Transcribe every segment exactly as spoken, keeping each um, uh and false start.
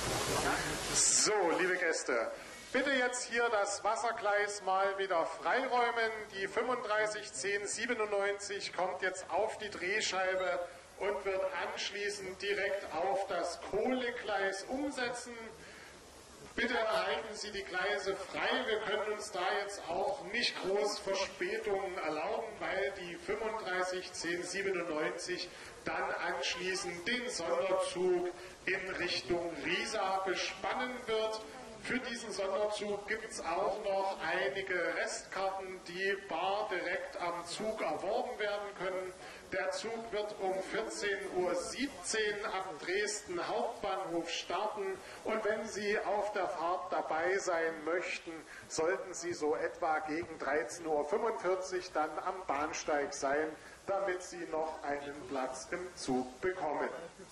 So, liebe Gäste, bitte jetzt hier das Wassergleis mal wieder freiräumen. Die fünfunddreißig zehn siebenundneunzig kommt jetzt auf die Drehscheibe und wird anschließend direkt auf das Kohlegleis umsetzen. Bitte erhalten Sie die Gleise frei. Wir können uns da jetzt auch nicht groß Verspätungen erlauben, weil die fünfunddreißig zehn siebenundneunzig dann anschließend den Sonderzug in Richtung Riesa bespannen wird. Für diesen Sonderzug gibt es auch noch einige Restkarten, die bar direkt am Zug erworben werden können. Der Zug wird um vierzehn Uhr siebzehn ab Dresden Hauptbahnhof starten und wenn Sie auf der Fahrt dabei sein möchten, sollten Sie so etwa gegen dreizehn Uhr fünfundvierzig dann am Bahnsteig sein, damit Sie noch einen Platz im Zug bekommen.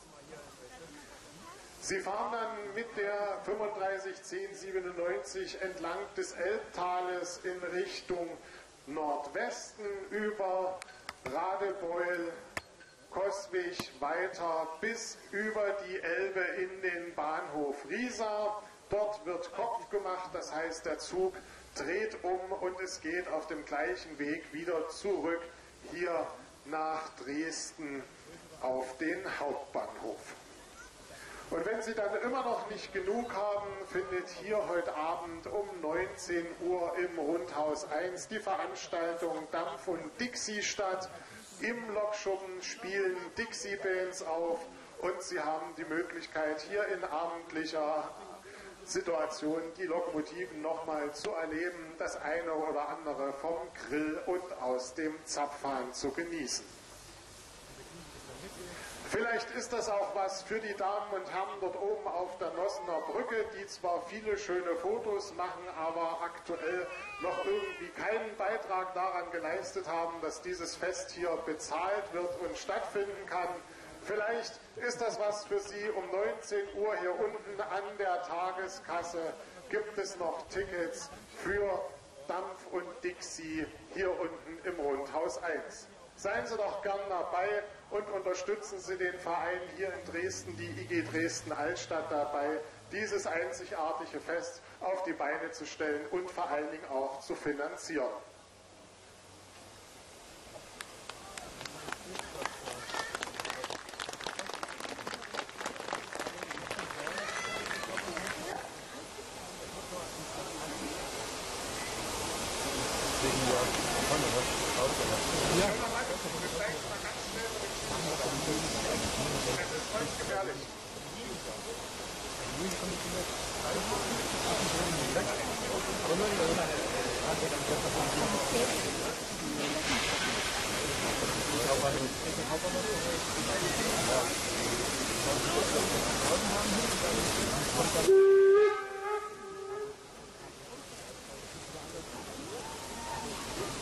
Sie fahren dann mit der fünfunddreißig zehn siebenundneunzig entlang des Elbtales in Richtung Nordwesten über Radebeul, Coswig weiter bis über die Elbe in den Bahnhof Riesa. Dort wird Kopf gemacht, das heißt der Zug dreht um und es geht auf dem gleichen Weg wieder zurück hier nach Dresden auf den Hauptbahnhof. Und wenn Sie dann immer noch nicht genug haben, findet hier heute Abend um neunzehn Uhr im Rundhaus eins die Veranstaltung Dampf und Dixie statt. Im Lokschuppen spielen Dixie-Bands auf und Sie haben die Möglichkeit, hier in abendlicher Situation die Lokomotiven nochmal zu erleben, das eine oder andere vom Grill und aus dem Zapfhahn zu genießen. Vielleicht ist das auch was für die Damen und Herren dort oben auf der Nossener Brücke, die zwar viele schöne Fotos machen, aber aktuell noch irgendwie keinen Beitrag daran geleistet haben, dass dieses Fest hier bezahlt wird und stattfinden kann. Vielleicht ist das was für Sie. Um neunzehn Uhr hier unten an der Tageskasse gibt es noch Tickets für Dampf und Dixie hier unten im Rundhaus eins. Seien Sie doch gern dabei und unterstützen Sie den Verein hier in Dresden, die I G Dresden Altstadt, dabei, dieses einzigartige Fest auf die Beine zu stellen und vor allen Dingen auch zu finanzieren. Ja. Das ist voll gefährlich. Ja.